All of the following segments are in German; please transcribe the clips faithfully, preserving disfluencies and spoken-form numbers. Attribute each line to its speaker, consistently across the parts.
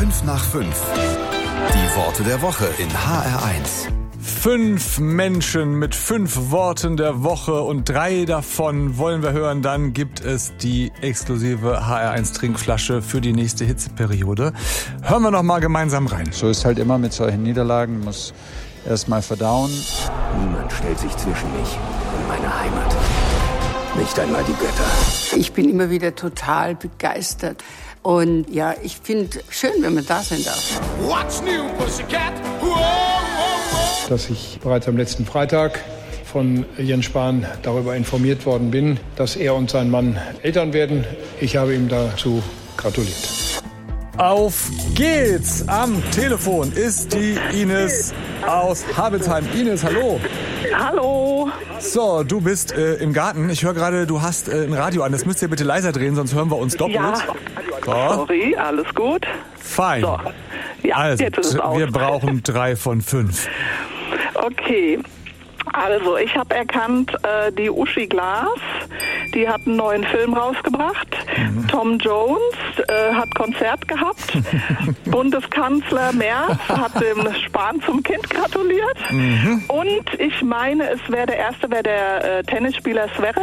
Speaker 1: fünf nach fünf. Die Worte der Woche in H R eins.
Speaker 2: Fünf Menschen mit fünf Worten der Woche und drei davon wollen wir hören. Dann gibt es die exklusive H R eins Trinkflasche für die nächste Hitzeperiode. Hören wir noch mal gemeinsam rein.
Speaker 3: So ist halt immer mit solchen Niederlagen, muss erst mal verdauen.
Speaker 4: Niemand stellt sich zwischen mich und meine Heimat. Nicht einmal die Götter.
Speaker 5: Ich bin immer wieder total begeistert. Und ja, ich finde schön, wenn man da sein darf.
Speaker 6: What's new, Pussycat? Whoa, whoa, whoa.
Speaker 7: Dass ich bereits am letzten Freitag von Jens Spahn darüber informiert worden bin, dass er und sein Mann Eltern werden. Ich habe ihm dazu gratuliert.
Speaker 2: Auf geht's! Am Telefon ist die Ines aus Habelsheim. Ines, hallo.
Speaker 8: Hallo.
Speaker 2: So, du bist äh, im Garten. Ich höre gerade, du hast äh, ein Radio an. Das müsst ihr bitte leiser drehen, sonst hören wir uns doppelt.
Speaker 8: Ja,
Speaker 2: so.
Speaker 8: Sorry, alles gut.
Speaker 2: Fein.
Speaker 8: So. Ja,
Speaker 2: also,
Speaker 8: jetzt ist es aus.
Speaker 2: Wir brauchen drei von fünf.
Speaker 8: Okay. Also, ich habe erkannt, äh, die Uschi Glas, die hat einen neuen Film rausgebracht. Mhm. Tom Jones äh, hat Konzert gehabt. Bundeskanzler Merz hat dem Spahn zum Kind gratuliert. Mhm. Und ich meine, es wäre der erste, wäre der äh, Tennisspieler Zverev.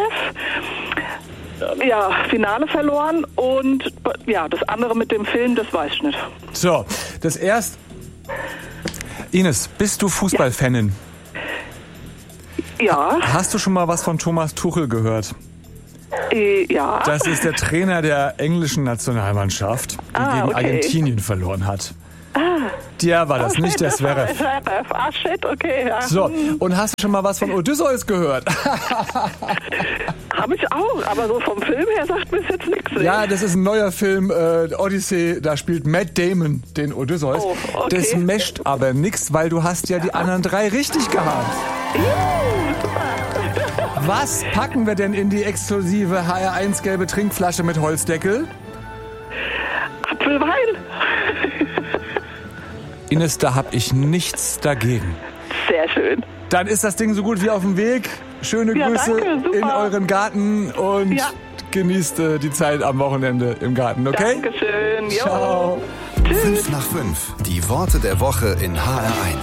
Speaker 8: Ja, Finale verloren. Und ja, das andere mit dem Film, das weiß ich nicht.
Speaker 2: So, das erste. Ines, bist du Fußballfanin?
Speaker 8: Ja.
Speaker 2: Hast du schon mal was von Thomas Tuchel gehört?
Speaker 8: Äh, ja.
Speaker 2: Das ist der Trainer der englischen Nationalmannschaft, die
Speaker 8: ah,
Speaker 2: gegen
Speaker 8: okay.
Speaker 2: Argentinien verloren hat.
Speaker 8: Ah.
Speaker 2: Der war das,
Speaker 8: oh,
Speaker 2: nicht
Speaker 8: shit,
Speaker 2: der
Speaker 8: das war
Speaker 2: Zverev.
Speaker 8: Zverev. Ah, shit, okay. Ja.
Speaker 2: So, und hast du schon mal was von Odysseus gehört?
Speaker 8: Habe ich auch, aber so vom Film her sagt mir jetzt nichts.
Speaker 2: Ja, das ist ein neuer Film, äh, Odyssey, da spielt Matt Damon den Odysseus.
Speaker 8: Oh, okay.
Speaker 2: Das mescht aber nix, weil du hast ja die anderen drei richtig gehabt. Was packen wir denn in die exklusive H R eins gelbe Trinkflasche mit Holzdeckel?
Speaker 8: Apfelwein.
Speaker 2: Ines, da hab ich nichts dagegen.
Speaker 8: Sehr schön.
Speaker 2: Dann ist das Ding so gut wie auf dem Weg. Schöne
Speaker 8: ja,
Speaker 2: Grüße
Speaker 8: danke,
Speaker 2: in euren Garten und ja. genießt äh, die Zeit am Wochenende im Garten, okay?
Speaker 8: Dankeschön. Jo.
Speaker 2: Ciao.
Speaker 8: Tschüss.
Speaker 1: fünf nach fünf. Die Worte der Woche in H R eins.